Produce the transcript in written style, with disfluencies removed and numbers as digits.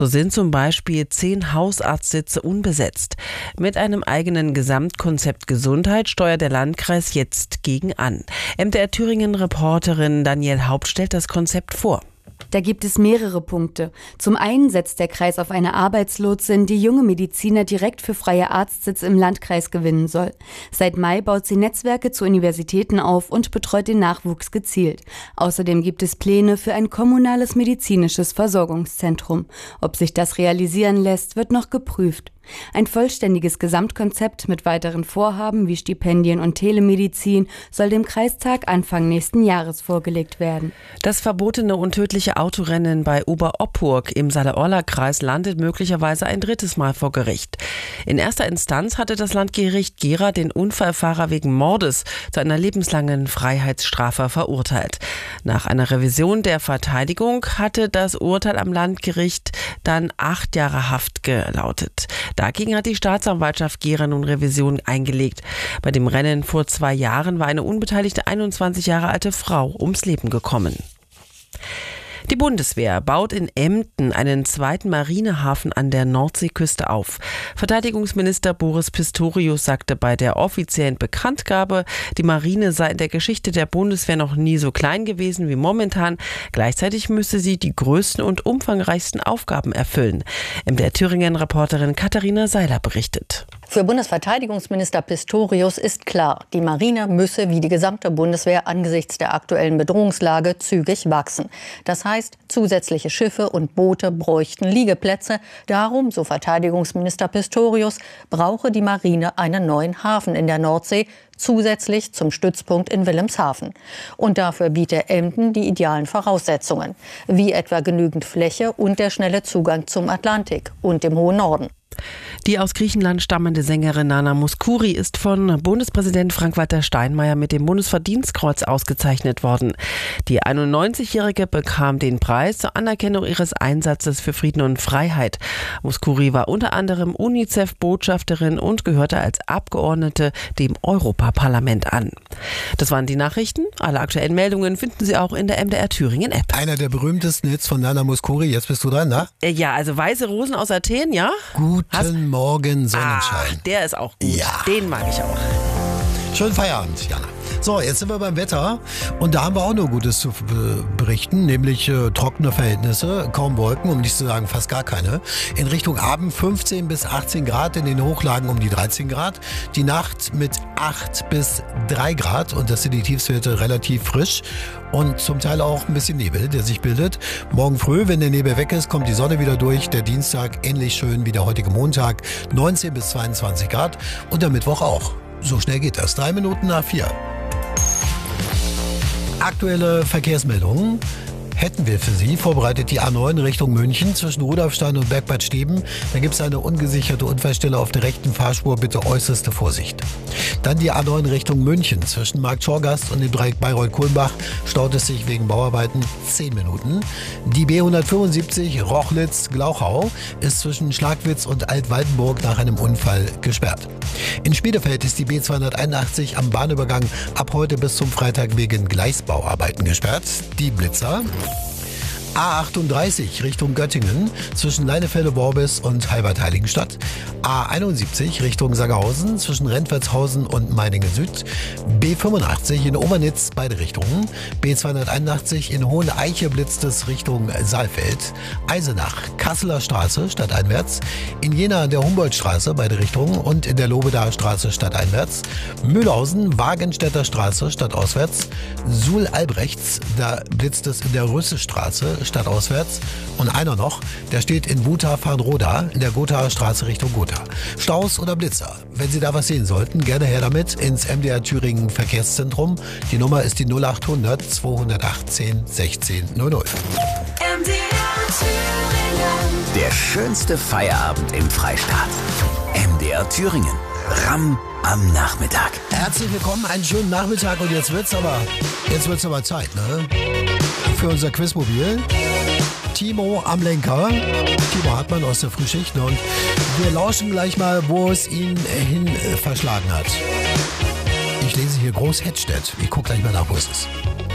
So sind zum Beispiel 10 Hausarztsitze unbesetzt. Mit einem eigenen Gesamtkonzept Gesundheit steuert der Landkreis jetzt gegen an. MDR Thüringen-Reporterin Danielle Haupt stellt das Konzept vor. Da gibt es mehrere Punkte. Zum einen setzt der Kreis auf eine Arbeitslotsin, die junge Mediziner direkt für freie Arztsitze im Landkreis gewinnen soll. Seit Mai baut sie Netzwerke zu Universitäten auf und betreut den Nachwuchs gezielt. Außerdem gibt es Pläne für ein kommunales medizinisches Versorgungszentrum. Ob sich das realisieren lässt, wird noch geprüft. Ein vollständiges Gesamtkonzept mit weiteren Vorhaben wie Stipendien und Telemedizin soll dem Kreistag Anfang nächsten Jahres vorgelegt werden. Das verbotene und tödliche Autorennen bei Oberoppurg im Saale-Orla-Kreis landet möglicherweise ein drittes Mal vor Gericht. In erster Instanz hatte das Landgericht Gera den Unfallfahrer wegen Mordes zu einer lebenslangen Freiheitsstrafe verurteilt. Nach einer Revision der Verteidigung hatte das Urteil am Landgericht dann 8 Jahre Haft gelautet. Dagegen hat die Staatsanwaltschaft Gera nun Revision eingelegt. Bei dem Rennen vor 2 Jahren war eine unbeteiligte 21 Jahre alte Frau ums Leben gekommen. Die Bundeswehr baut in Emden einen zweiten Marinehafen an der Nordseeküste auf. Verteidigungsminister Boris Pistorius sagte bei der offiziellen Bekanntgabe, die Marine sei in der Geschichte der Bundeswehr noch nie so klein gewesen wie momentan. Gleichzeitig müsse sie die größten und umfangreichsten Aufgaben erfüllen. MDR Thüringen-Reporterin Katharina Seiler berichtet. Für Bundesverteidigungsminister Pistorius ist klar, die Marine müsse wie die gesamte Bundeswehr angesichts der aktuellen Bedrohungslage zügig wachsen. Das heißt, zusätzliche Schiffe und Boote bräuchten Liegeplätze. Darum, so Verteidigungsminister Pistorius, brauche die Marine einen neuen Hafen in der Nordsee, zusätzlich zum Stützpunkt in Wilhelmshaven. Und dafür biete Emden die idealen Voraussetzungen, wie etwa genügend Fläche und der schnelle Zugang zum Atlantik und dem hohen Norden. Die aus Griechenland stammende Sängerin Nana Mouskouri ist von Bundespräsident Frank-Walter Steinmeier mit dem Bundesverdienstkreuz ausgezeichnet worden. Die 91-Jährige bekam den Preis zur Anerkennung ihres Einsatzes für Frieden und Freiheit. Mouskouri war unter anderem UNICEF-Botschafterin und gehörte als Abgeordnete dem Europaparlament an. Das waren die Nachrichten. Alle aktuellen Meldungen finden Sie auch in der MDR Thüringen-App. Einer der berühmtesten Hits von Nana Mouskouri. Jetzt bist du dran, na? Ja, also Weiße Rosen aus Athen, ja? Guten Morgen, Sonnenschein. Der ist auch gut. Ja. Den mag ich auch. Schönen Feierabend, Jana. So, jetzt sind wir beim Wetter und da haben wir auch nur Gutes zu berichten, nämlich trockene Verhältnisse, kaum Wolken, um nicht zu sagen fast gar keine. In Richtung Abend 15 bis 18 Grad, in den Hochlagen um die 13 Grad. Die Nacht mit 8 bis 3 Grad und das sind die Tiefstwerte relativ frisch und zum Teil auch ein bisschen Nebel, der sich bildet. Morgen früh, wenn der Nebel weg ist, kommt die Sonne wieder durch. Der Dienstag ähnlich schön wie der heutige Montag, 19 bis 22 Grad und der Mittwoch auch. So schnell geht das. 3 Minuten nach 4. Aktuelle Verkehrsmeldungen hätten wir für Sie. Vorbereitet die A9 Richtung München zwischen Rudolfstein und Bergbad Steben. Da gibt es eine ungesicherte Unfallstelle auf der rechten Fahrspur. Bitte äußerste Vorsicht. Dann die A9 Richtung München zwischen Markt-Schorgast und dem Dreieck Bayreuth-Kulmbach staut es sich wegen Bauarbeiten 10 Minuten. Die B175 Rochlitz-Glauchau ist zwischen Schlagwitz und Altwaldenburg nach einem Unfall gesperrt. In Spiedefeld ist die B281 am Bahnübergang ab heute bis zum Freitag wegen Gleisbauarbeiten gesperrt. Die Blitzer. A38 Richtung Göttingen zwischen Leinefelde-Worbis und Halbert-Heiligenstadt. A71 Richtung Sangerhausen zwischen Rentwertshausen und Meiningen Süd. B85 in Obernitz beide Richtungen. B281 in Hoheneiche blitzt es Richtung Saalfeld. Eisenach Kasseler Straße stadteinwärts. In Jena an der Humboldtstraße beide Richtungen und in der Lobedaer Straße stadteinwärts. Mühlhausen Wagenstädter Straße stadtauswärts. Suhl-Albrechts, da blitzt es in der Rüssestraße stadtauswärts. Und einer noch, der steht in Buta-Farnroda in der Gothaer Straße Richtung Gotha. Staus oder Blitzer? Wenn Sie da was sehen sollten, gerne her damit ins MDR Thüringen Verkehrszentrum. Die Nummer ist die 0800 218 1600. Der schönste Feierabend im Freistaat. MDR Thüringen. Ramm am Nachmittag. Herzlich willkommen, einen schönen Nachmittag und jetzt wird's aber Zeit, ne? Für unser Quizmobil. Timo am Lenker. Timo Hartmann aus der Frühschicht. Und wir lauschen gleich mal, wo es ihn hin verschlagen hat. Ich lese hier groß Hedstedt. Ich gucke gleich mal nach, wo es ist.